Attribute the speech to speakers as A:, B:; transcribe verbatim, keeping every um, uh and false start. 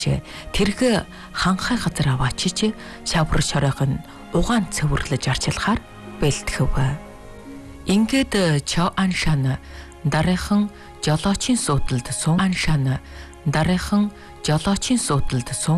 A: тэрэг ханхай газар аваачиж шавар шоройх нь угаан цэвэрлэж арчилахаар бэлтгэв. Ингээд Чо Аншан дараахан жолоочийн суудалд сун Аншан дараахан жолоочийн суудалд сун